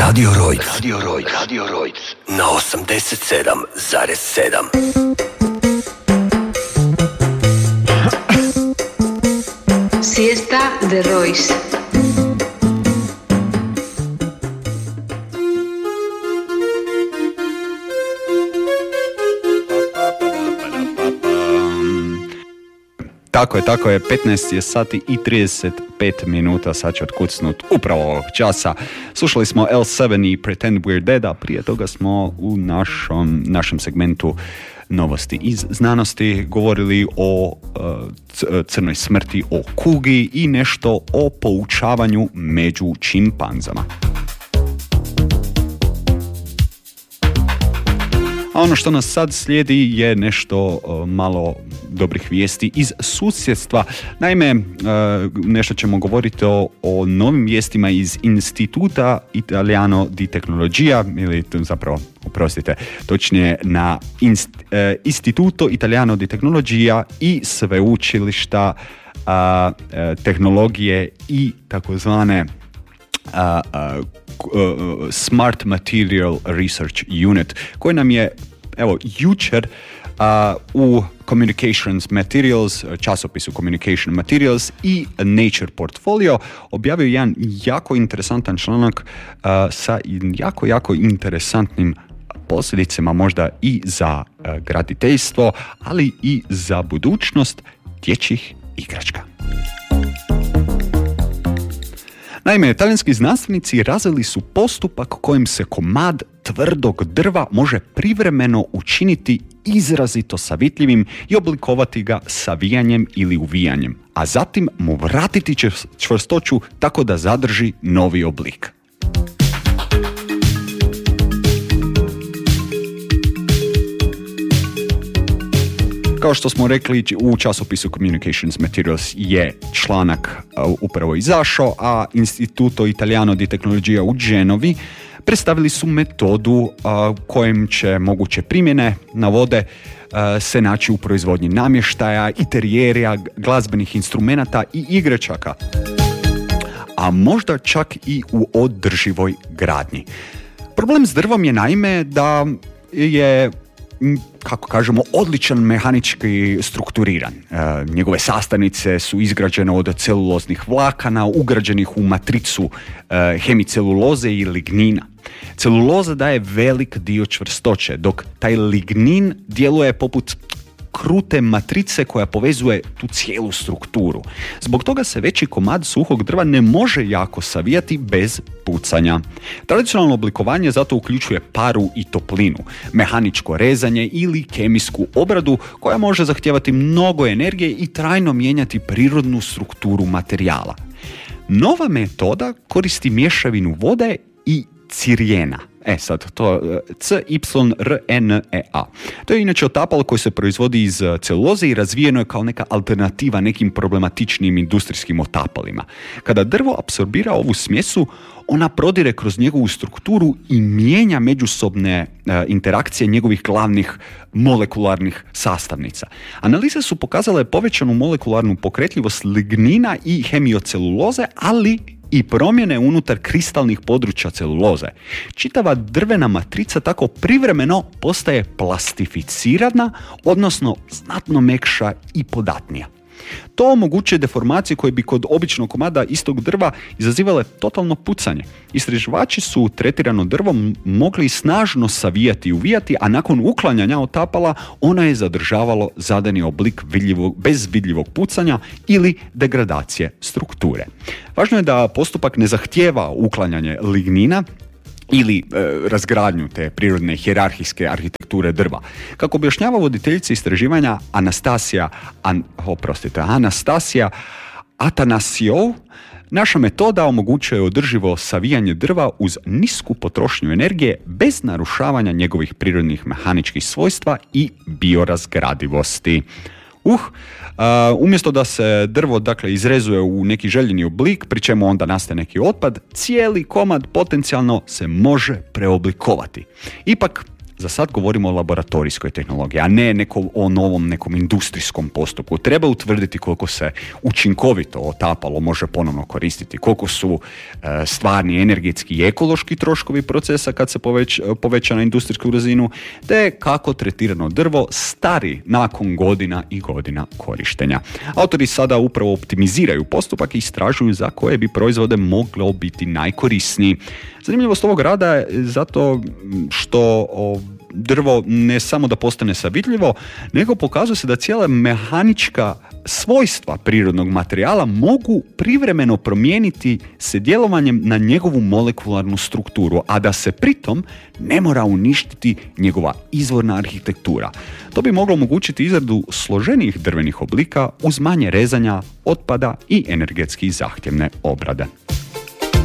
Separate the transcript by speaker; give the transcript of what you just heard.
Speaker 1: Radio Rojc. Radio Rojc. Na 87,7.
Speaker 2: Siesta de Royce.
Speaker 3: Tako je, 15 je sati i 35 minuta, sad će otkucnut upravo ovog časa. Slušali smo L7 i Pretend We're Dead, a prije toga smo u našem segmentu novosti iz znanosti govorili o crnoj smrti, o kugi i nešto o poučavanju među čimpanzama. A ono što nas sad slijedi je nešto malo dobrih vijesti iz susjedstva. Naime, nešto ćemo govoriti o novim vijestima iz Instituta Italiano di Tecnologia, ili zapravo, oprostite, točnije na Istituto Italiano di Tecnologia i sveučilišta tehnologije i takozvane Smart Material Research Unit, koji nam je jučer u Communications Materials, časopisu Communication Materials i Nature Portfolio objavio jedan jako interesantan članak sa jako interesantnim posljedicama možda i za graditeljstvo, ali i za budućnost dječjih igračka. Naime, talijanski znanstvenici razvili su postupak kojim se komad tvrdog drva može privremeno učiniti izrazito savitljivim i oblikovati ga savijanjem ili uvijanjem, a zatim mu vratiti čvrstoću tako da zadrži novi oblik. Kao što smo rekli, u časopisu Communications Materials je članak upravo izašao, a Instituto Italiano di Tecnologia u Genovi predstavili su metodu kojim će moguće primjene navode se naći u proizvodnji namještaja, interijerija, glazbenih instrumenata i igračaka, a možda čak i u održivoj gradnji. Problem s drvom je naime da je, kako kažemo, odličan mehanički strukturiran. Njegove sastavnice su izgrađene od celuloznih vlakana, ugrađenih u matricu hemiceluloze i lignina. Celuloza daje velik dio čvrstoće, dok taj lignin djeluje poput krute matrice koja povezuje tu cijelu strukturu. Zbog toga se veći komad suhog drva ne može jako savijati bez pucanja. Tradicionalno oblikovanje zato uključuje paru i toplinu, mehaničko rezanje ili kemijsku obradu koja može zahtijevati mnogo energije i trajno mijenjati prirodnu strukturu materijala. Nova metoda koristi mješavinu vode i cirijena. Sad, to CYRNEA. To je inače otapalo koji se proizvodi iz celuloze i razvijeno je kao neka alternativa nekim problematičnim industrijskim otapalima. Kada drvo apsorbira ovu smjesu, ona prodire kroz njegovu strukturu i mijenja međusobne interakcije njegovih glavnih molekularnih sastavnica. Analize su pokazale povećanu molekularnu pokretljivost lignina i hemioceluloze, ali i promjene unutar kristalnih područja celuloze. Čitava drvena matrica tako privremeno postaje plastificirana, odnosno znatno mekša i podatnija. To omogućuje deformacije koje bi kod običnog komada istog drva izazivale totalno pucanje. Istraživači su tretirano drvo mogli snažno savijati i uvijati, a nakon uklanjanja otapala ono je zadržavalo zadani oblik bez vidljivog pucanja ili degradacije strukture. Važno je da postupak ne zahtijeva uklanjanje lignina ili razgradnju te prirodne hijerarhijske arhitekture drva. Kako objašnjava voditeljica istraživanja Anastasija Atanasiou, naša metoda omogućuje održivo savijanje drva uz nisku potrošnju energije bez narušavanja njegovih prirodnih mehaničkih svojstva i biorazgradivosti. Umjesto da se drvo izrezuje u neki željeni oblik, pri čemu onda nastaje neki otpad, cijeli komad potencijalno se može preoblikovati. Ipak, za sad govorimo o laboratorijskoj tehnologiji, a ne o novom nekom industrijskom postupku. Treba utvrditi koliko se učinkovito otapalo može ponovno koristiti, koliko su stvarni energetski i ekološki troškovi procesa kad se poveća na industrijsku razinu, te kako tretirano drvo stari nakon godina i godina korištenja. Autori sada upravo optimiziraju postupak i istražuju za koje bi proizvode moglo biti najkorisniji. Zanimljivost ovog rada je zato što drvo ne samo da postane savitljivo, nego pokazuje se da cijela mehanička svojstva prirodnog materijala mogu privremeno promijeniti se djelovanjem na njegovu molekularnu strukturu, a da se pritom ne mora uništiti njegova izvorna arhitektura. To bi moglo omogućiti izradu složenijih drvenih oblika uz manje rezanja, otpada i energetski zahtjevne obrade.